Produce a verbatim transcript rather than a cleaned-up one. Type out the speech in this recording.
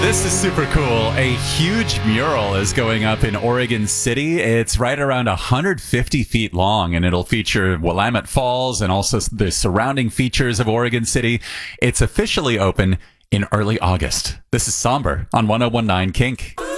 This is super cool. A huge mural is going up in Oregon City. It's right around one hundred fifty feet long, and it'll feature Willamette Falls and also the surrounding features of Oregon City. It's officially open in early August. This is Somber on one oh one nine Kink.